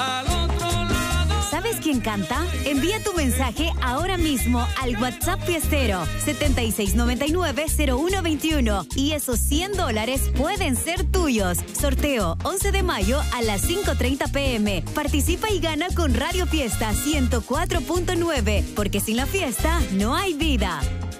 al otro lado. ¿Sabes quién canta? Envía tu mensaje ahora mismo al WhatsApp Fiestero 7699-0121 y esos $100 pueden ser tuyos. Sorteo 11 de mayo a las 5:30 p.m. Participa y gana con Radio Fiesta 104.9, porque sin la fiesta no hay vida.